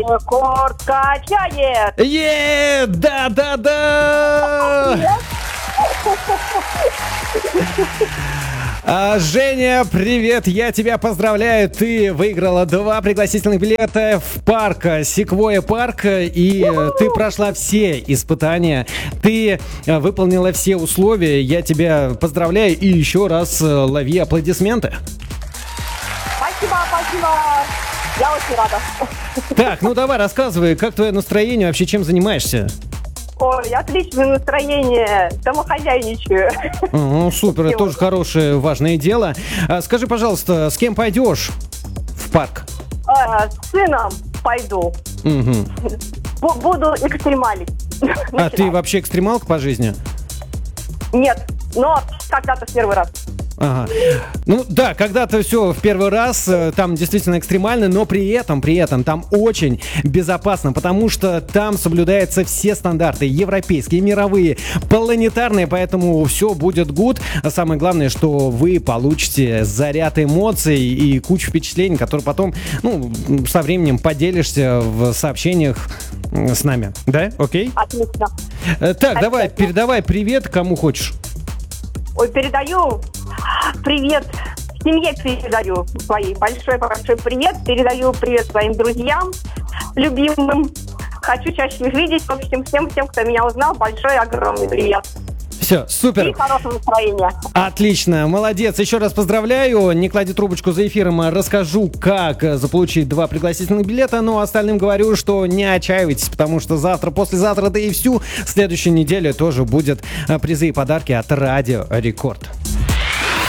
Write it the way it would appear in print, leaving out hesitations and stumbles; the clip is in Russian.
Рекорд качает! Да-да-да! Женя, привет, я тебя поздравляю, ты выиграла 2 пригласительных билета в парк Sequoia Парк, и ты прошла все испытания, ты выполнила все условия, я тебя поздравляю и еще раз лови аплодисменты. Спасибо. Я очень рада. Так, ну давай рассказывай, как твое настроение, вообще чем занимаешься? Ой, отличное настроение. Домохозяйничаю. Супер, это тоже хорошее, важное дело. Скажи, пожалуйста, с кем пойдешь в парк? С сыном пойду. Буду экстремалить. А ты вообще экстремалка по жизни? Нет, но когда-то в первый раз. Ага. Ну да, когда-то все в первый раз, там действительно экстремально, но при этом там очень безопасно, потому что там соблюдаются все стандарты, европейские, мировые, планетарные, поэтому все будет good. А самое главное, что вы получите заряд эмоций и кучу впечатлений, которые потом, со временем поделишься в сообщениях с нами. Да? Окей? Отлично. Так, давай, передавай привет кому хочешь. Ой, передаю привет семье, передаю своей большой привет, передаю привет своим друзьям, любимым. Хочу чаще их видеть. В общем, всем, кто меня узнал, большой, огромный привет. Все, супер. И хорошего настроения. Отлично, молодец. Еще раз поздравляю. Не клади трубочку, за эфиром расскажу, как заполучить 2 пригласительных билета. Но остальным говорю, что не отчаивайтесь, потому что завтра, послезавтра, да и всю следующую неделю тоже будет призы и подарки от Радио Рекорд.